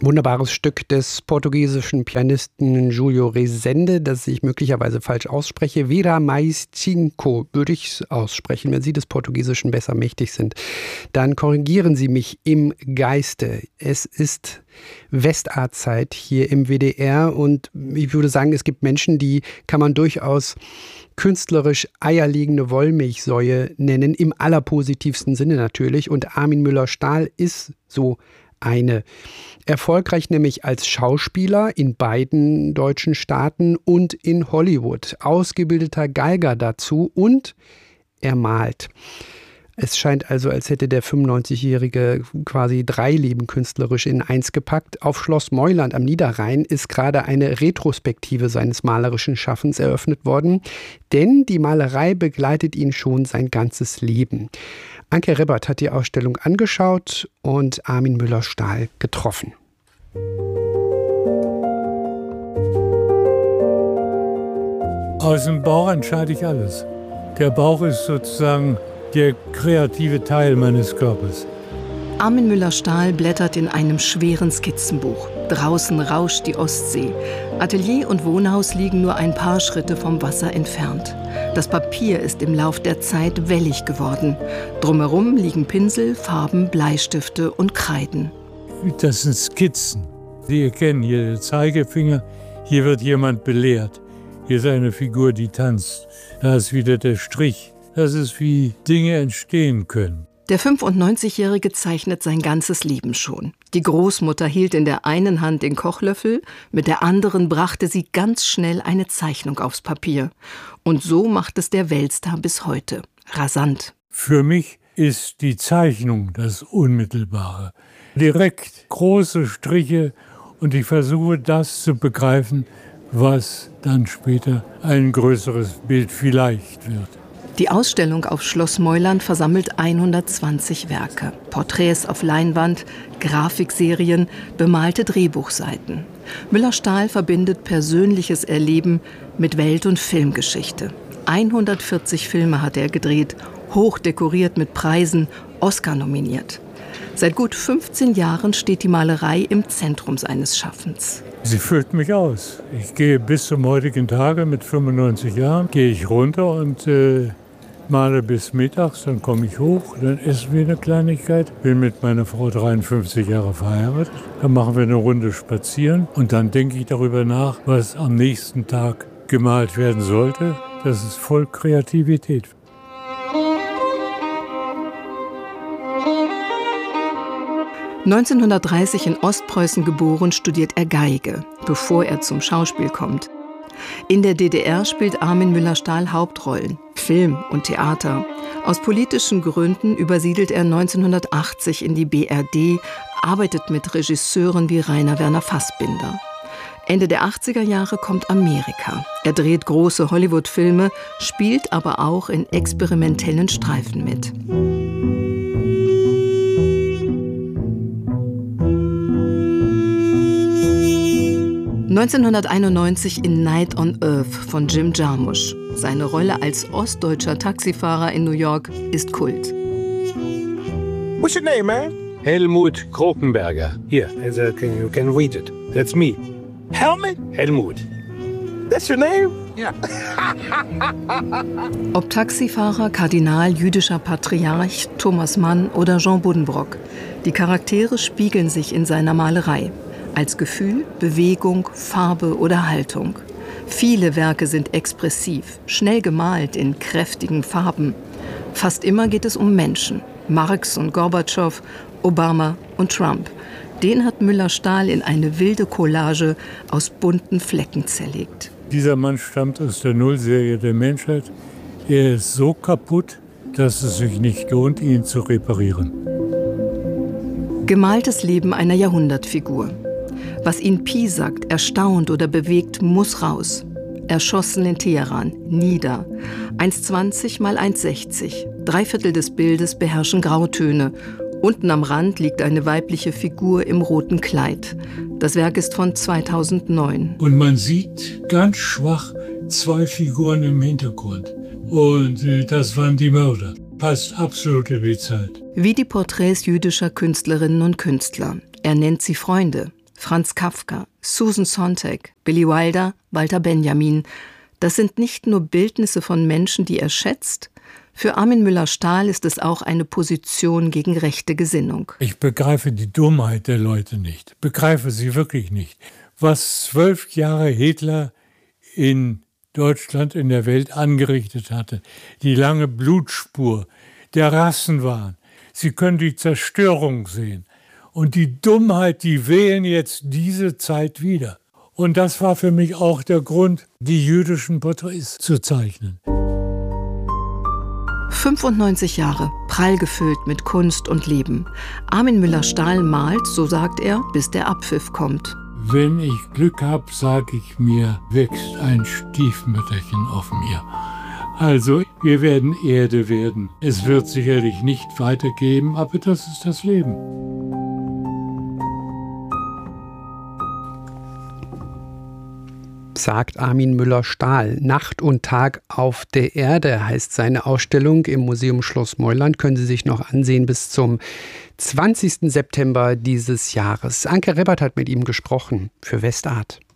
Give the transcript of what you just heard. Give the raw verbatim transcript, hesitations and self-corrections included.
Wunderbares Stück des portugiesischen Pianisten Julio Rezende, das ich möglicherweise falsch ausspreche. Vera mais cinco würde ich es aussprechen. Wenn Sie des Portugiesischen besser mächtig sind, dann korrigieren Sie mich im Geiste. Es ist Westarztzeit hier im W D R und ich würde sagen, es gibt Menschen, die kann man durchaus künstlerisch eierlegende Wollmilchsäue nennen, im allerpositivsten Sinne natürlich. Und Armin Müller-Stahl ist so eine. Erfolgreich nämlich als Schauspieler in beiden deutschen Staaten und in Hollywood. Ausgebildeter Geiger dazu und er malt. Es scheint also, als hätte der fünfundneunzigjährige quasi drei Leben künstlerisch in eins gepackt. Auf Schloss Meuland am Niederrhein ist gerade eine Retrospektive seines malerischen Schaffens eröffnet worden, denn die Malerei begleitet ihn schon sein ganzes Leben. Anke Rebbert hat die Ausstellung angeschaut und Armin Müller-Stahl getroffen. Aus dem Bauch entscheide ich alles. Der Bauch ist sozusagen der kreative Teil meines Körpers. Armin Müller-Stahl blättert in einem schweren Skizzenbuch. Draußen rauscht die Ostsee. Atelier und Wohnhaus liegen nur ein paar Schritte vom Wasser entfernt. Das Papier ist im Lauf der Zeit wellig geworden. Drumherum liegen Pinsel, Farben, Bleistifte und Kreiden. Das sind Skizzen. Sie erkennen hier den Zeigefinger. Hier wird jemand belehrt. Hier ist eine Figur, die tanzt. Da ist wieder der Strich. Das ist, wie Dinge entstehen können. Der fünfundneunzigjährige zeichnet sein ganzes Leben schon. Die Großmutter hielt in der einen Hand den Kochlöffel, mit der anderen brachte sie ganz schnell eine Zeichnung aufs Papier. Und so macht es der Weltstar bis heute. Rasant. Für mich ist die Zeichnung das Unmittelbare. Direkt große Striche und ich versuche das zu begreifen, was dann später ein größeres Bild vielleicht wird. Die Ausstellung auf Schloss Meuland versammelt hundertzwanzig Werke. Porträts auf Leinwand, Grafikserien, bemalte Drehbuchseiten. Müller-Stahl verbindet persönliches Erleben mit Welt- und Filmgeschichte. hundertvierzig Filme hat er gedreht, hoch dekoriert mit Preisen, Oscar nominiert. Seit gut fünfzehn Jahren steht die Malerei im Zentrum seines Schaffens. Sie füllt mich aus. Ich gehe bis zum heutigen Tage mit fünfundneunzig Jahren, gehe ich runter und äh, male bis mittags, dann komme ich hoch, dann essen wir eine Kleinigkeit. Bin mit meiner Frau dreiundfünfzig Jahre verheiratet. Dann machen wir eine Runde spazieren und dann denke ich darüber nach, was am nächsten Tag gemalt werden sollte. Das ist voll Kreativität. neunzehnhundertdreißig in Ostpreußen geboren, studiert er Geige, bevor er zum Schauspiel kommt. In der D D R spielt Armin Müller-Stahl Hauptrollen, Film und Theater. Aus politischen Gründen übersiedelt er neunzehnhundertachtzig in die B R D, arbeitet mit Regisseuren wie Rainer Werner Fassbinder. Ende der achtziger Jahre kommt Amerika. Er dreht große Hollywood-Filme, spielt aber auch in experimentellen Streifen mit. neunzehnhunderteinundneunzig in Night on Earth von Jim Jarmusch. Seine Rolle als ostdeutscher Taxifahrer in New York ist Kult. What's your name, man? Helmut Krokenberger. Here, as a, can, you can read it. That's me. Helmut? Helmut. That's your name? Yeah. Ob Taxifahrer, Kardinal, jüdischer Patriarch, Thomas Mann oder Jean Buddenbrock. Die Charaktere spiegeln sich in seiner Malerei. Als Gefühl, Bewegung, Farbe oder Haltung. Viele Werke sind expressiv, schnell gemalt in kräftigen Farben. Fast immer geht es um Menschen. Marx und Gorbatschow, Obama und Trump. Den hat Müller-Stahl in eine wilde Collage aus bunten Flecken zerlegt. Dieser Mann stammt aus der Nullserie der Menschheit. Er ist so kaputt, dass es sich nicht lohnt, ihn zu reparieren. Gemaltes Leben einer Jahrhundertfigur. Was ihn piesackt, erstaunt oder bewegt, muss raus. Erschossen in Teheran, nieder. eins zwanzig mal eins sechzig. Drei Viertel des Bildes beherrschen Grautöne. Unten am Rand liegt eine weibliche Figur im roten Kleid. Das Werk ist von zweitausendneun. Und man sieht ganz schwach zwei Figuren im Hintergrund. Und äh, das waren die Mörder. Passt absolut in die Zeit. Wie die Porträts jüdischer Künstlerinnen und Künstler. Er nennt sie Freunde. Franz Kafka, Susan Sontag, Billy Wilder, Walter Benjamin. Das sind nicht nur Bildnisse von Menschen, die er schätzt. Für Armin Müller-Stahl ist es auch eine Position gegen rechte Gesinnung. Ich begreife die Dummheit der Leute nicht. Begreife sie wirklich nicht. Was zwölf Jahre Hitler in Deutschland, in der Welt angerichtet hatte. Die lange Blutspur, der Rassenwahn. Sie können die Zerstörung sehen. Und die Dummheit, die wählen jetzt diese Zeit wieder. Und das war für mich auch der Grund, die jüdischen Porträts zu zeichnen. fünfundneunzig Jahre, prall gefüllt mit Kunst und Leben. Armin Müller-Stahl malt, so sagt er, bis der Abpfiff kommt. Wenn ich Glück habe, sage ich mir, wächst ein Stiefmütterchen auf mir. Also, wir werden Erde werden. Es wird sicherlich nicht weitergeben, aber das ist das Leben. Sagt Armin Müller-Stahl. Nacht und Tag auf der Erde heißt seine Ausstellung im Museum Schloss Meuland. Können Sie sich noch ansehen bis zum zwanzigsten September dieses Jahres. Anke Rebbert hat mit ihm gesprochen für Westart.